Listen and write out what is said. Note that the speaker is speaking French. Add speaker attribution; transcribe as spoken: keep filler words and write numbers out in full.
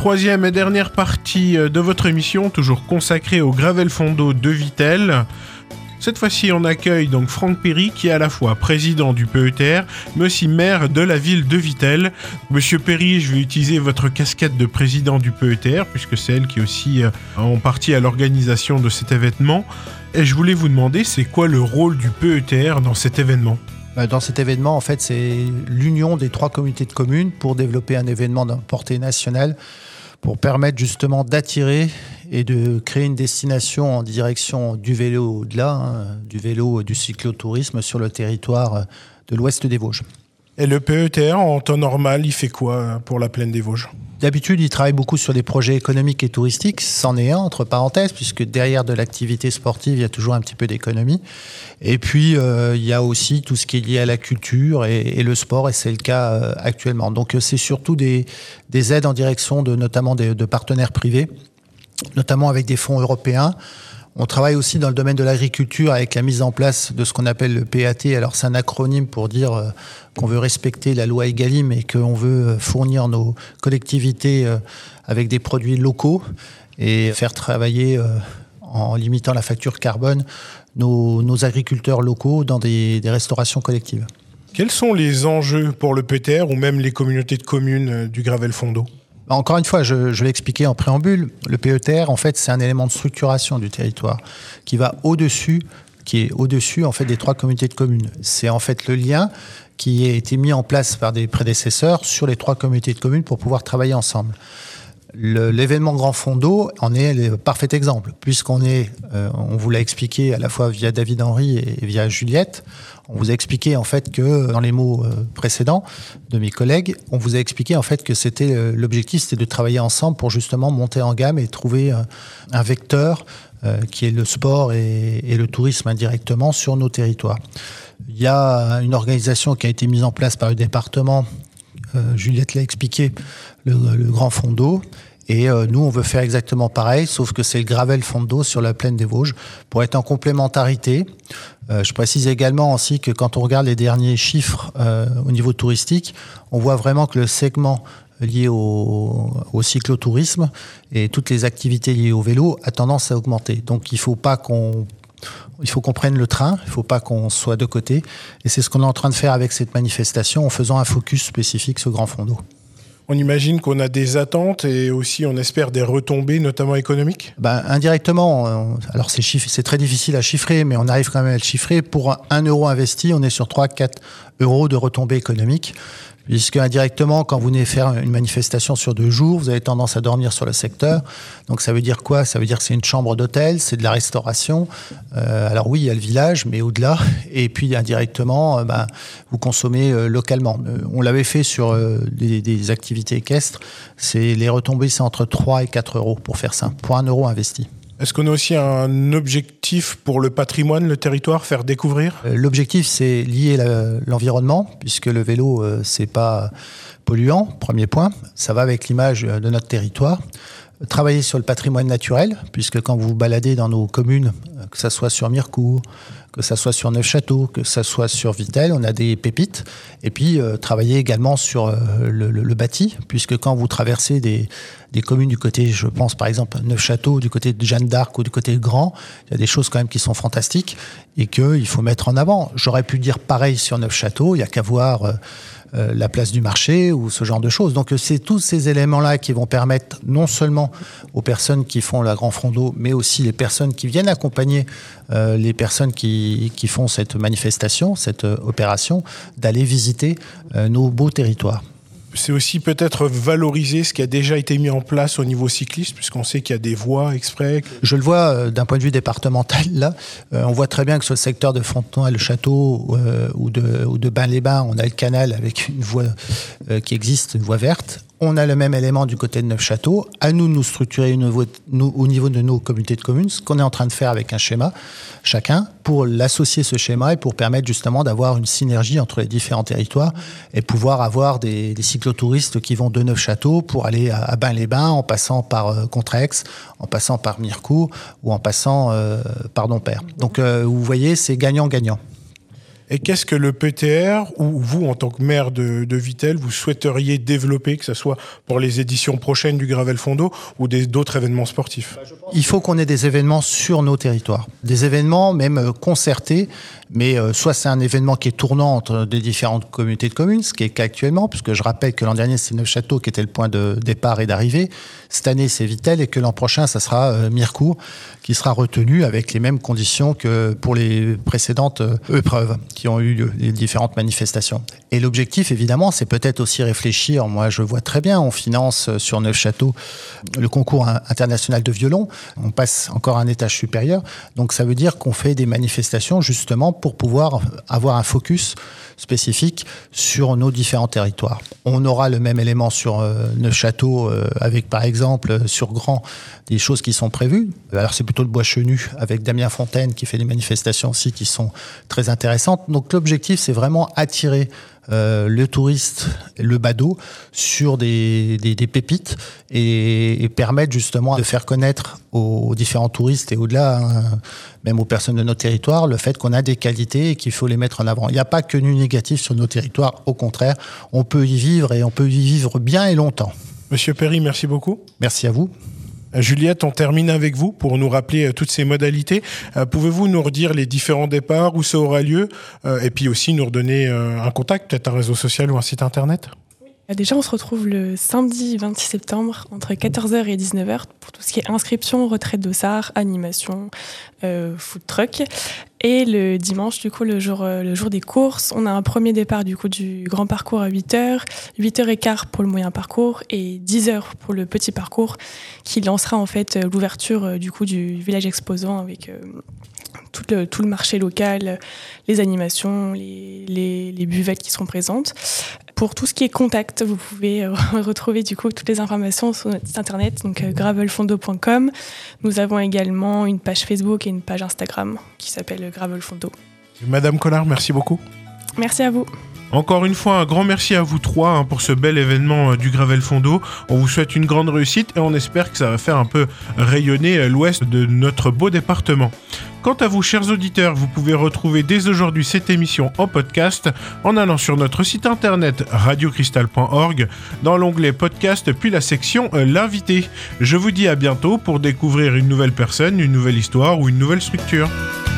Speaker 1: Troisième et dernière partie de votre émission, toujours consacrée au Gravel Fondo de Vittel. Cette fois-ci, on accueille donc Franck Perry, qui est à la fois président du P E T R, mais aussi maire de la ville de Vittel. Monsieur Perry, je vais utiliser votre casquette de président du P E T R, puisque c'est elle qui est aussi euh, en partie à l'organisation de cet événement. Et je voulais vous demander, c'est quoi le rôle du P E T R dans cet événement ?
Speaker 2: Dans cet événement, en fait, c'est l'union des trois communautés de communes pour développer un événement de portée nationale, pour permettre justement d'attirer et de créer une destination en direction du vélo au-delà, hein, du vélo et du cyclotourisme sur le territoire de l'ouest des Vosges.
Speaker 1: Et le P E T R, en temps normal, il fait quoi pour la plaine des Vosges ?
Speaker 2: D'habitude, il travaille beaucoup sur des projets économiques et touristiques. C'en est un, entre parenthèses, puisque derrière de l'activité sportive, il y a toujours un petit peu d'économie. Et puis, euh, il y a aussi tout ce qui est lié à la culture et, et le sport, et c'est le cas euh, actuellement. Donc, c'est surtout des, des aides en direction de, notamment des, de partenaires privés, notamment avec des fonds européens. On travaille aussi dans le domaine de l'agriculture avec la mise en place de ce qu'on appelle le P A T. Alors, c'est un acronyme pour dire euh, qu'on veut respecter la loi Egalim et qu'on veut fournir nos collectivités euh, avec des produits locaux et faire travailler, euh, en limitant la facture carbone, nos, nos agriculteurs locaux dans des, des restaurations collectives.
Speaker 1: Quels sont les enjeux pour le P E T R ou même les communautés de communes du Gravel Fondo ?
Speaker 2: Encore une fois, je, je l'ai expliqué en préambule, le P E T R, en fait, c'est un élément de structuration du territoire qui va au-dessus, qui est au-dessus, en fait, des trois communautés de communes. C'est en fait le lien qui a été mis en place par des prédécesseurs sur les trois communautés de communes pour pouvoir travailler ensemble. Le, l'événement Grand Fondo en est le parfait exemple, puisqu'on est, euh, on vous l'a expliqué à la fois via David Henry et via Juliette. On vous a expliqué en fait que, dans les mots euh, précédents de mes collègues, on vous a expliqué en fait que c'était euh, l'objectif, c'était de travailler ensemble pour justement monter en gamme et trouver euh, un vecteur euh, qui est le sport et, et le tourisme indirectement sur nos territoires. Il y a une organisation qui a été mise en place par le département. Euh, Juliette l'a expliqué, le, le Grand Fondo. Et euh, nous, on veut faire exactement pareil, sauf que c'est le Gravel Fondo sur la plaine des Vosges, pour être en complémentarité. Euh, je précise également aussi que quand on regarde les derniers chiffres euh, au niveau touristique, on voit vraiment que le segment lié au, au cyclotourisme et toutes les activités liées au vélo a tendance à augmenter. Donc il faut pas qu'on... Il faut qu'on prenne le train, il ne faut pas qu'on soit de côté. Et c'est ce qu'on est en train de faire avec cette manifestation en faisant un focus spécifique sur Grand Fondo.
Speaker 1: On imagine qu'on a des attentes et aussi on espère des retombées, notamment économiques ?
Speaker 2: Ben, indirectement, alors c'est, chiffre, c'est très difficile à chiffrer, mais on arrive quand même à le chiffrer. Pour un euro investi, on est sur trois à quatre euros de retombées économiques. Puisque indirectement, quand vous venez faire une manifestation sur deux jours, vous avez tendance à dormir sur le secteur. Donc ça veut dire quoi ? Ça veut dire que c'est une chambre d'hôtel, c'est de la restauration. Euh, alors oui, il y a le village, mais au-delà. Et puis indirectement, euh, ben, vous consommez euh, localement. Euh, on l'avait fait sur euh, des, des activités équestres. C'est, les retombées, c'est entre trois et quatre euros pour faire ça, pour un euro investi.
Speaker 1: Est-ce qu'on a aussi un objectif pour le patrimoine, le territoire, faire découvrir ?
Speaker 2: L'objectif, c'est lier la, l'environnement, puisque le vélo, euh, c'est pas polluant, premier point. Ça va avec l'image de notre territoire. Travailler sur le patrimoine naturel, puisque quand vous vous baladez dans nos communes, que ça soit sur Mirecourt, que ça soit sur Neufchâteau, que ça soit sur Vittel, on a des pépites. Et puis, euh, travailler également sur euh, le, le, le bâti, puisque quand vous traversez des, des communes du côté, je pense par exemple à Neufchâteau, du côté de Jeanne d'Arc ou du côté de Grand, il y a des choses quand même qui sont fantastiques et qu'il faut mettre en avant. J'aurais pu dire pareil sur Neufchâteau, il n'y a qu'à voir... Euh, Euh, la place du marché ou ce genre de choses. Donc c'est tous ces éléments-là qui vont permettre non seulement aux personnes qui font la Grand Fondo, mais aussi les personnes qui viennent accompagner euh, les personnes qui, qui font cette manifestation, cette euh, opération, d'aller visiter euh, nos beaux territoires.
Speaker 1: C'est aussi peut-être valoriser ce qui a déjà été mis en place au niveau cycliste, puisqu'on sait qu'il y a des voies exprès.
Speaker 2: Je le vois euh, d'un point de vue départemental, là. Euh, on voit très bien que sur le secteur de Fontenoy-le-Château euh, ou de, ou de Bain-les-Bains, on a le canal avec une voie euh, qui existe, une voie verte. On a le même élément du côté de Neufchâteau. À nous de nous structurer au niveau, nous, au niveau de nos communautés de communes, ce qu'on est en train de faire avec un schéma, chacun, pour l'associer ce schéma et pour permettre justement d'avoir une synergie entre les différents territoires et pouvoir avoir des, des cyclotouristes qui vont de Neufchâteau pour aller à, à Bain-les-Bains en passant par euh, Contrex, en passant par Mirecourt ou en passant euh, par Dompierre. Donc euh, vous voyez, c'est gagnant-gagnant.
Speaker 1: Et qu'est-ce que le P T R, ou vous, en tant que maire de, de Vittel, vous souhaiteriez développer, que ce soit pour les éditions prochaines du Gravel Fondo ou des, d'autres événements sportifs?
Speaker 2: Il faut qu'on ait des événements sur nos territoires. Des événements même concertés, mais euh, soit c'est un événement qui est tournant entre des différentes communautés de communes, ce qui est le cas actuellement, puisque je rappelle que l'an dernier, c'est Neufchâteau qui était le point de départ et d'arrivée. Cette année, c'est Vittel, et que l'an prochain, ça sera euh, Mirecourt, qui sera retenu avec les mêmes conditions que pour les précédentes euh, épreuves qui ont eu lieu, les différentes manifestations. Et l'objectif, évidemment, c'est peut-être aussi réfléchir. Moi, je vois très bien, on finance sur Neufchâteau le concours international de violon. On passe encore un étage supérieur. Donc, ça veut dire qu'on fait des manifestations, justement, pour pouvoir avoir un focus spécifique sur nos différents territoires. On aura le même élément sur euh, Neufchâteau, euh, avec, par exemple, euh, sur Grand, des choses qui sont prévues. Alors, c'est plutôt le Bois Chenu, avec Damien Fontaine, qui fait des manifestations aussi qui sont très intéressantes. Donc, l'objectif, c'est vraiment attirer Euh, le touriste, le badaud, sur des, des, des pépites et, et permettre justement de faire connaître aux, aux différents touristes et au-delà, hein, même aux personnes de notre territoire, le fait qu'on a des qualités et qu'il faut les mettre en avant. Il n'y a pas que du négatif sur nos territoires, au contraire, on peut y vivre et on peut y vivre bien et longtemps.
Speaker 1: Monsieur Perry, merci beaucoup.
Speaker 2: Merci à vous.
Speaker 1: Juliette, on termine avec vous pour nous rappeler euh, toutes ces modalités. Euh, pouvez-vous nous redire les différents départs, où ça aura lieu, euh, et puis aussi nous redonner euh, un contact, peut-être un réseau social ou un site internet?
Speaker 3: Déjà, on se retrouve le samedi vingt-six septembre entre quatorze heures et dix-neuf heures pour tout ce qui est inscription, retrait de dossard, animation, euh, food truck. Et le dimanche, du coup, le jour, euh, le jour des courses, on a un premier départ du coup du grand parcours à huit heures, huit heures quinze pour le moyen parcours et dix heures pour le petit parcours qui lancera en fait l'ouverture euh, du coup du village exposant avec euh, tout le, tout le marché local, les animations, les, les, les buvettes qui seront présentes. Pour tout ce qui est contact, vous pouvez euh, retrouver du coup toutes les informations sur notre site internet, donc euh, gravel fondo point com. Nous avons également une page Facebook et une page Instagram qui s'appelle Gravel Fondo.
Speaker 1: Madame Collard, merci beaucoup.
Speaker 3: Merci à vous.
Speaker 1: Encore une fois, un grand merci à vous trois hein, pour ce bel événement euh, du Gravel Fondo. On vous souhaite une grande réussite et on espère que ça va faire un peu rayonner euh, l'ouest de notre beau département. Quant à vous, chers auditeurs, vous pouvez retrouver dès aujourd'hui cette émission en podcast en allant sur notre site internet radio cristal point org dans l'onglet podcast puis la section euh, l'invité. Je vous dis à bientôt pour découvrir une nouvelle personne, une nouvelle histoire ou une nouvelle structure.